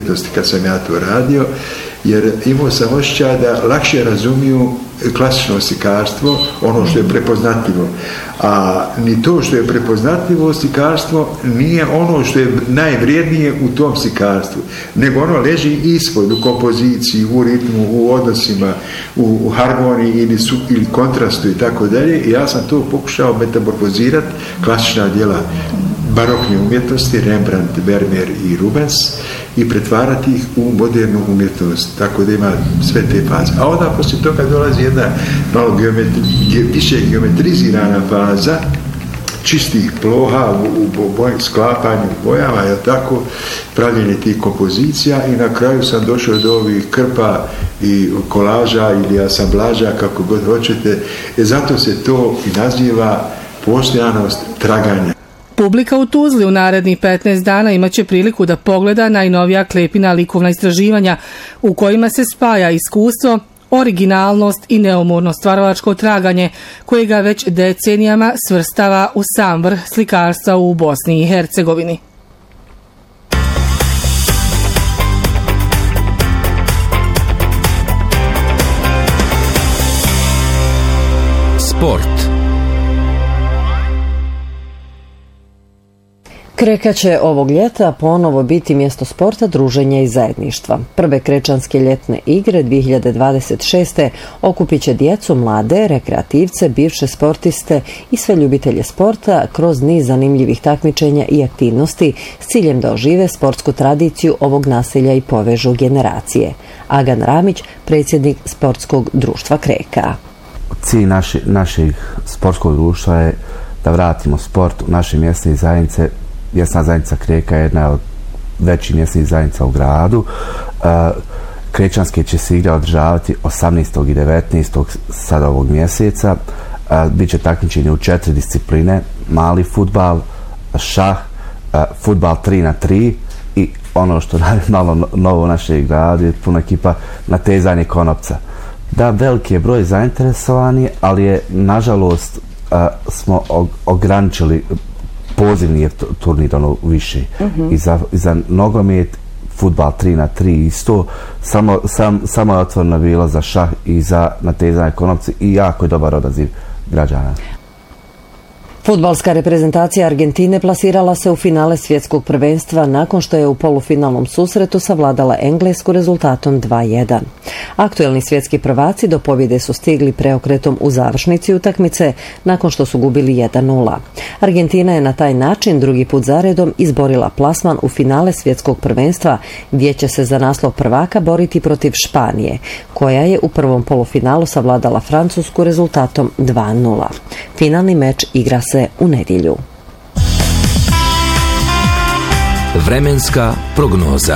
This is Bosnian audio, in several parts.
kad sam ja to radio, jer imao sam osjećaj da lakše razumiju klasično slikarstvo, ono što je prepoznatljivo. A ni to što je prepoznatljivo slikarstvo nije ono što je najvrijednije u tom slikarstvu, nego ono leži ispod, u kompoziciji, u ritmu, u odnosima, u harmoniji ili kontrastu i tako dalje. I ja sam to pokušao metamorfozirati, klasična djela barokne umjetnosti, Rembrandt, Vermeer i Rubens, i pretvarati ih u modernu umjetnost, tako da ima sve te faze. A onda poslije toga dolazi jedna malo više geometrizirana faza, čistih ploha u sklapanju bojama, je tako, pravljenje tih kompozicija, i na kraju sam došao do ovih krpa i kolaža ili asamblaža, kako god hoćete. Zato se to i naziva postojanost traganja. Publika u Tuzli u narednih 15 dana imaće priliku da pogleda najnovija Klepina likovna istraživanja u kojima se spaja iskustvo, originalnost i neumorno stvaralačko traganje koje ga već decenijama svrstava u sam vrh slikarstva u Bosni i Hercegovini. Sport. Kreka će ovog ljeta ponovo biti mjesto sporta, druženja i zajedništva. Prve krečanske ljetne igre 2026. okupit će djecu, mlade, rekreativce, bivše sportiste i sve ljubitelje sporta kroz niz zanimljivih takmičenja i aktivnosti s ciljem da ožive sportsku tradiciju ovog naselja i povežu generacije. Agan Ramić, predsjednik sportskog društva Kreka. Cilj našeg sportskog društva je da vratimo sport u naše mjesne zajednice. Mjesna zajednica Kreka je jedna od većih mjesnih zajednica u gradu. Krečanske će se igre održavati 18. i 19. sada ovog mjeseca. Biće takmičenje u 4 discipline: mali fudbal, šah, fudbal 3x3 i ono što je malo novo u našoj gradu je puno ekipa natezanje konopca. Da, veliki je broj zainteresovani, ali je nažalost smo ograničili pozivni je turnir više. I za nogomet, fudbal 3x3 isto, samo je otvoreno bilo za šah i za natezanje konopci i jako je dobar odaziv građana. Fudbalska reprezentacija Argentine plasirala se u finale svjetskog prvenstva nakon što je u polufinalnom susretu savladala Englesku rezultatom 2:1. Aktuelni svjetski prvaci do pobjede su stigli preokretom u završnici utakmice nakon što su gubili 1:0. Argentina je na taj način drugi put zaredom izborila plasman u finale svjetskog prvenstva gdje će se za naslov prvaka boriti protiv Španije, koja je u prvom polufinalu savladala Francusku rezultatom 2:0. Finalni meč igra se u nedjelju. Vremenska prognoza.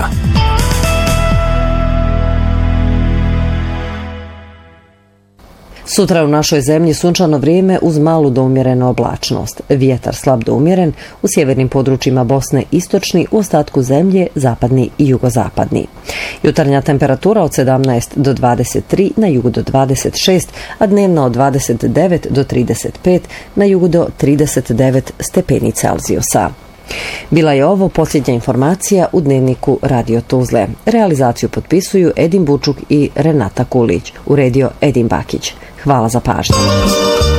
Sutra u našoj zemlji sunčano vrijeme uz malu do umjerenu oblačnost. Vjetar slab do umjeren, u sjevernim područjima Bosne istočni, u ostatku zemlje zapadni i jugozapadni. Jutarnja temperatura od 17 do 23, na jugu do 26, a dnevna od 29 do 35, na jugu do 39 stepeni Celzijusa. Bila je ovo posljednja informacija u dnevniku Radio Tuzle. Realizaciju potpisuju Edin Bučuk i Renata Kulić. Uredio Edin Bakić. Hvala za pažnju.